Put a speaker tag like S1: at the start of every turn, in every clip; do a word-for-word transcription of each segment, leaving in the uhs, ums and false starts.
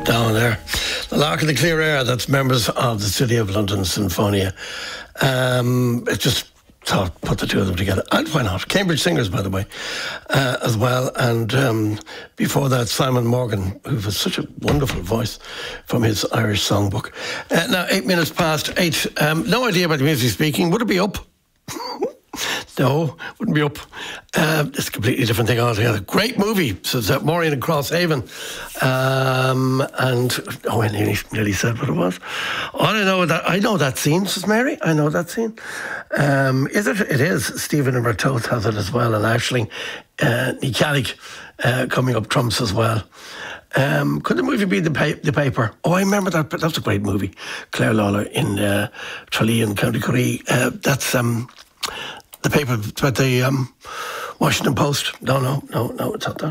S1: down there. The Lark in the Clear Air, that's members of the City of London Sinfonia. Um, it just thought, put the two of them together. And why not? Cambridge Singers, by the way, uh, as well. And um, before that, Simon Morgan, who has such a wonderful voice from his Irish songbook. Uh, now, eight minutes past eight. Um, no idea about the music speaking. Would it be up? No, wouldn't be up. Uh, it's a completely different thing altogether. Great movie, says uh, Maureen in Crosshaven. Um, and, oh, I nearly, nearly said what it was. All I know that, I know that scene, says Mary. I know that scene. Um, is it? It is. Stephen and Bertoth has it as well. And Aisling, uh, Nikalik uh, coming up trumps as well. Um, could the movie be the, pa- the Paper? Oh, I remember that. That was a great movie. Claire Lawler in uh, Tralee in County Kerry. Uh, that's... Um, The Paper, about the um, Washington Post. No, no, no, no, it's not that.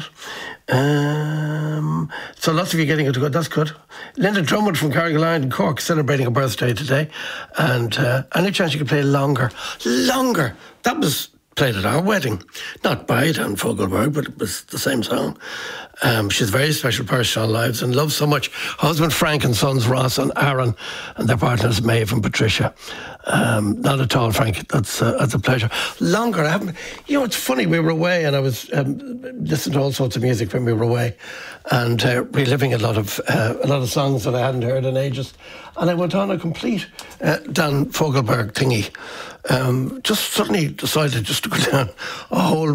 S1: Um, so lots of you getting it to go. That's good. Linda Drummond from Carrigaline in Cork celebrating her birthday today. And uh, any chance you could play longer? Longer! That was played at our wedding. Not by Dan Fogelberg, but it was the same song. Um, she's a very special person in our lives and loves so much her husband Frank and sons Ross and Aaron and their partners Maeve and Patricia. Um, not at all, Frank. That's uh, that's a pleasure. Longer, I haven't. You know, it's funny. We were away, and I was um, listening to all sorts of music when we were away, and uh, reliving a lot of uh, a lot of songs that I hadn't heard in ages. And I went on a complete uh, Dan Fogelberg thingy. Um, just suddenly decided just to go down a whole